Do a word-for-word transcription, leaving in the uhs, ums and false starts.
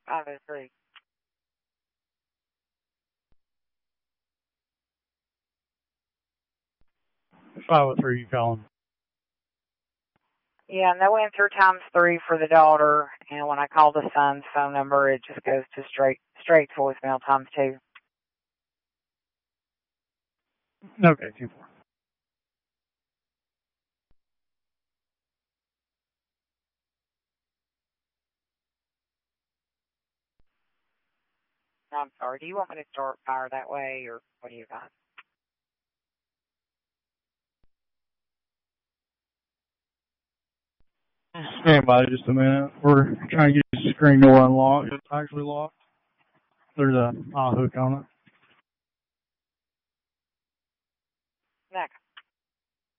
five oh three. five oh three, you calling? Yeah, no answer times three for the daughter, and when I call the son's phone number, it just goes to straight straight voicemail times two. Okay, two four. I'm sorry, do you want me to start fire that way, or what do you got? Stand by just a minute. We're trying to get the screen door unlocked. It's actually locked. There's a eye hook on it.